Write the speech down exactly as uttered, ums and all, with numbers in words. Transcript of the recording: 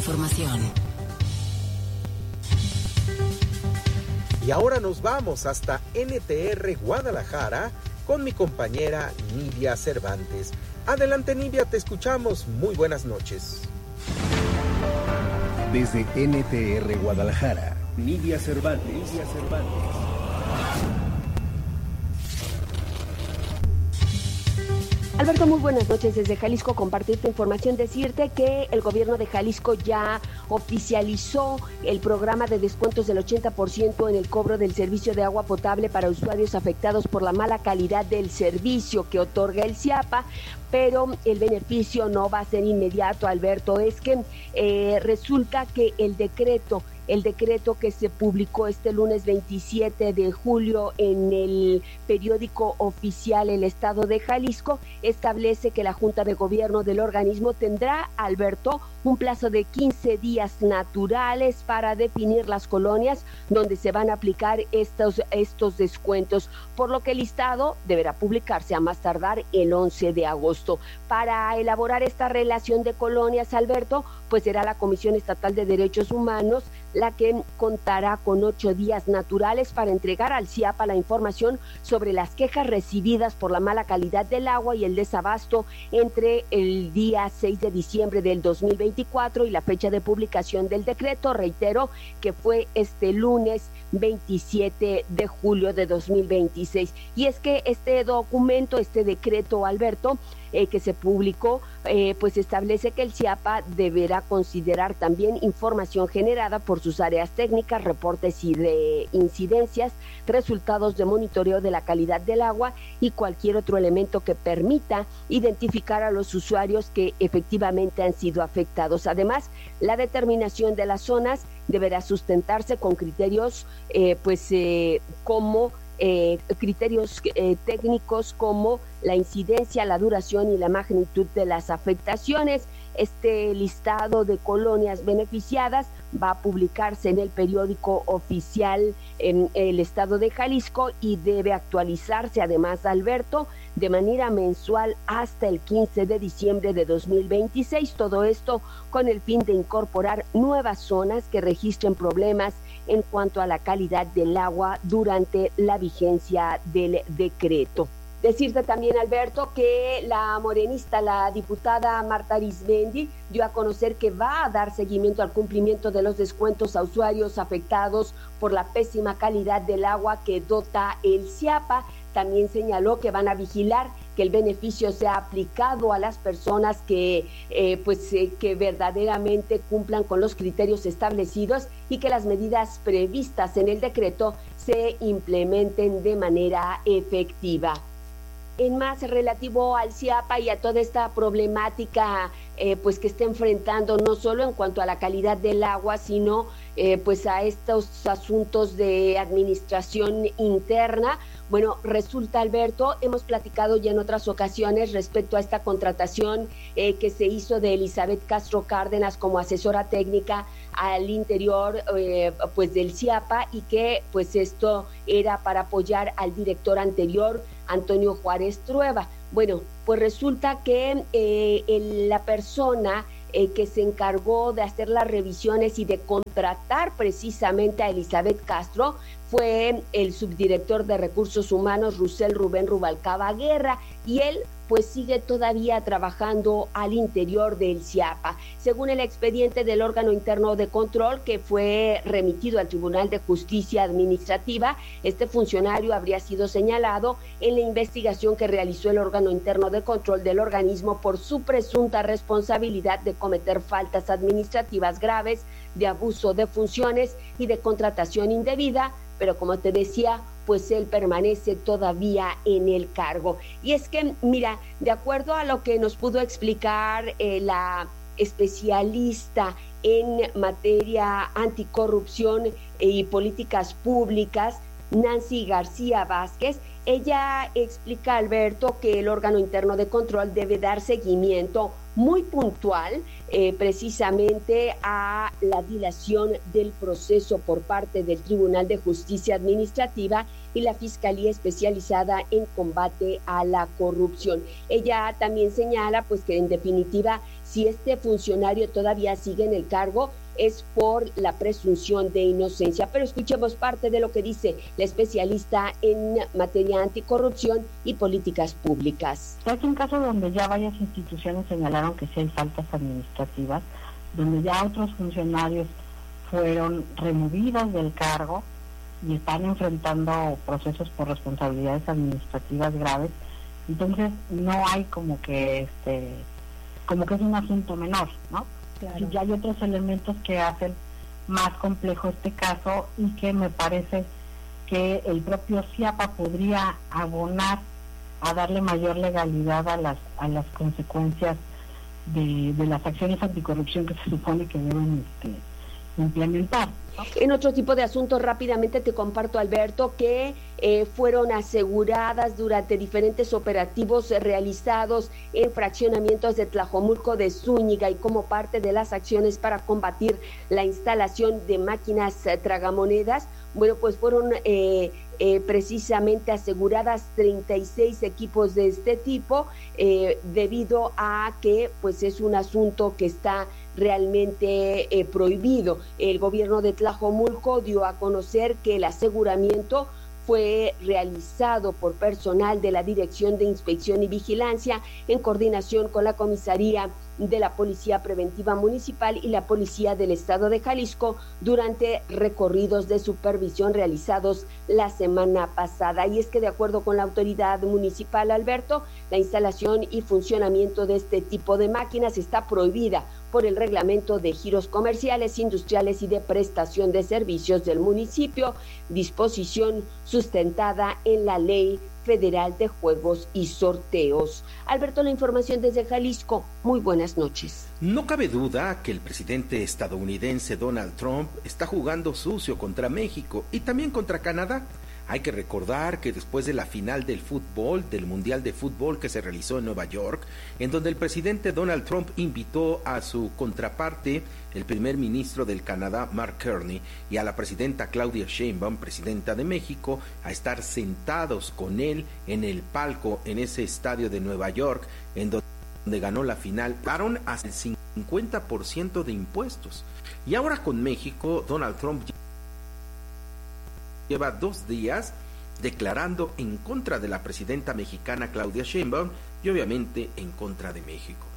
información. Y ahora nos vamos hasta N T R Guadalajara con mi compañera Nidia Cervantes. Adelante, Nidia, te escuchamos. Muy buenas noches. Desde N T R Guadalajara, Nidia Cervantes. Nidia Cervantes. Alberto, muy buenas noches desde Jalisco. Compartirte información, decirte que el gobierno de Jalisco ya oficializó el programa de descuentos del ochenta por ciento en el cobro del servicio de agua potable para usuarios afectados por la mala calidad del servicio que otorga el CIAPA, pero el beneficio no va a ser inmediato, Alberto. Es que eh, resulta que el decreto El decreto que se publicó este lunes veintisiete de julio en el periódico oficial El Estado de Jalisco establece que la Junta de Gobierno del organismo tendrá, Alberto, un plazo de quince días naturales para definir las colonias donde se van a aplicar estos, estos descuentos, por lo que el listado deberá publicarse a más tardar el once de agosto. Para elaborar esta relación de colonias, Alberto, pues será la Comisión Estatal de Derechos Humanos la que contará con ocho días naturales para entregar al CIAPA la información sobre las quejas recibidas por la mala calidad del agua y el desabasto entre el día seis de diciembre del dos mil veinticuatro y la fecha de publicación del decreto. Reitero que fue este lunes veintisiete de julio de dos mil veintiséis. Y es que este documento, este decreto, Alberto, Eh, que se publicó, eh, pues establece que el CIAPA deberá considerar también información generada por sus áreas técnicas, reportes y de incidencias, resultados de monitoreo de la calidad del agua y cualquier otro elemento que permita identificar a los usuarios que efectivamente han sido afectados. Además, la determinación de las zonas deberá sustentarse con criterios, eh, pues, eh, como Eh, criterios eh, técnicos como la incidencia, la duración y la magnitud de las afectaciones. Este listado de colonias beneficiadas va a publicarse en el periódico oficial en el Estado de Jalisco y debe actualizarse además, Alberto, de manera mensual hasta el quince de diciembre de dos mil veintiséis. Todo esto con el fin de incorporar nuevas zonas que registren problemas en cuanto a la calidad del agua durante la vigencia del decreto. Decirte también, Alberto, que la morenista, la diputada Marta Arismendi, dio a conocer que va a dar seguimiento al cumplimiento de los descuentos a usuarios afectados por la pésima calidad del agua que dota el CIAPA. También señaló que van a vigilar que el beneficio sea aplicado a las personas que, eh, pues, eh, que verdaderamente cumplan con los criterios establecidos y que las medidas previstas en el decreto se implementen de manera efectiva. En más relativo al CIAPA y a toda esta problemática eh, pues que está enfrentando, no solo en cuanto a la calidad del agua, sino eh, pues a estos asuntos de administración interna. Bueno, resulta, Alberto, hemos platicado ya en otras ocasiones respecto a esta contratación eh, que se hizo de Elizabeth Castro Cárdenas como asesora técnica al interior eh, pues del CIAPA, y que pues esto era para apoyar al director anterior, Antonio Juárez Trueba. Bueno, pues resulta que eh, el, la persona eh, que se encargó de hacer las revisiones y de contratar precisamente a Elizabeth Castro fue el subdirector de Recursos Humanos, Rusel Rubén Rubalcaba Guerra, y él pues sigue todavía trabajando al interior del CIAPA. Según el expediente del órgano interno de control que fue remitido al Tribunal de Justicia Administrativa, este funcionario habría sido señalado en la investigación que realizó el órgano interno de control del organismo por su presunta responsabilidad de cometer faltas administrativas graves, de abuso de funciones y de contratación indebida, pero como te decía, pues él permanece todavía en el cargo. Y es que, mira, de acuerdo a lo que nos pudo explicar eh, la especialista en materia anticorrupción y políticas públicas, Nancy García Vázquez, ella explica, Alberto, que el órgano interno de control debe dar seguimiento muy puntual eh, precisamente a la dilación del proceso por parte del Tribunal de Justicia Administrativa y la Fiscalía Especializada en Combate a la Corrupción. Ella también señala pues que en definitiva, si este funcionario todavía sigue en el cargo, es por la presunción de inocencia. Pero escuchemos parte de lo que dice la especialista en materia anticorrupción y políticas públicas. Es un caso donde ya varias instituciones señalaron que sí hay faltas administrativas, donde ya otros funcionarios fueron removidos del cargo y están enfrentando procesos por responsabilidades administrativas graves. Entonces no hay como que este como que es un asunto menor, ¿no? Claro. Y ya hay otros elementos que hacen más complejo este caso y que me parece que el propio CIAPA podría abonar a darle mayor legalidad a las a las consecuencias de, de las acciones anticorrupción que se supone que deben este, implementar. En otro tipo de asuntos, rápidamente te comparto, Alberto, que eh, fueron aseguradas durante diferentes operativos realizados en fraccionamientos de Tlajomulco de Zúñiga y como parte de las acciones para combatir la instalación de máquinas eh, tragamonedas. Bueno, pues fueron eh, eh, precisamente aseguradas treinta y seis equipos de este tipo eh, debido a que pues es un asunto que está realmente eh, prohibido. El gobierno de Tlajomulco dio a conocer que el aseguramiento fue realizado por personal de la Dirección de Inspección y Vigilancia en coordinación con la Comisaría de la Policía Preventiva Municipal y la Policía del Estado de Jalisco durante recorridos de supervisión realizados la semana pasada. Y es que de acuerdo con la autoridad municipal, Alberto, la instalación y funcionamiento de este tipo de máquinas está prohibida por el reglamento de giros comerciales, industriales y de prestación de servicios del municipio, disposición sustentada en la Ley Federal de Juegos y Sorteos. Alberto, la información desde Jalisco. Muy buenas noches. No cabe duda que el presidente estadounidense Donald Trump está jugando sucio contra México y también contra Canadá. Hay que recordar que después de la final del fútbol, del Mundial de Fútbol que se realizó en Nueva York, en donde el presidente Donald Trump invitó a su contraparte, el primer ministro del Canadá, Mark Carney, y a la presidenta Claudia Sheinbaum, presidenta de México, a estar sentados con él en el palco en ese estadio de Nueva York, en donde ganó la final, pagaron hasta el cincuenta por ciento de impuestos. Y ahora con México, Donald Trump lleva dos días declarando en contra de la presidenta mexicana Claudia Sheinbaum y obviamente en contra de México.